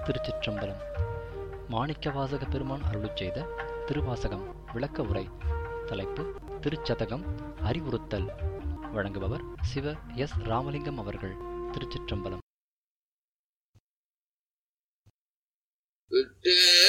திருச்சிற்றம்பலம். மாணிக்கவாசக பெருமான் அருளிச் செய்த திருவாசகம் விளக்க உரை. தலைப்பு திருச்சதகம் அறிவுறுத்தல். வழங்குபவர் சிவ எஸ் ராமலிங்கம் அவர்கள். திருச்சிற்றம்பலம். விட்டு